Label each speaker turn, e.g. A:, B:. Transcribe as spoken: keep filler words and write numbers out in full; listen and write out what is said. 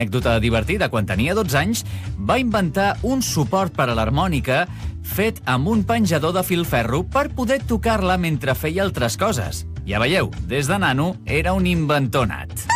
A: Anècdota divertida, quan tenia dotze anys, va inventar un suport per a l'harmònica fet amb un penjador de filferro per poder tocar-la mentre feia altres coses. Ja veieu, des de nano era un inventor nat.